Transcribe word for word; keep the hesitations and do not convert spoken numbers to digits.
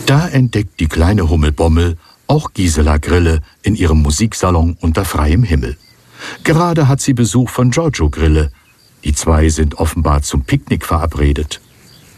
Da entdeckt die kleine Hummelbommel auch Gisela Grille in ihrem Musiksalon unter freiem Himmel. Gerade hat sie Besuch von Giorgio Grille. Die zwei sind offenbar zum Picknick verabredet.